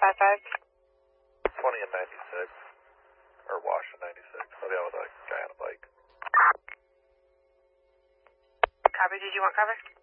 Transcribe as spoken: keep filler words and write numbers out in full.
five five. twenty and ninety-six. Or Wash and ninety-six. So that was a guy on a bike. Copy, did you want cover?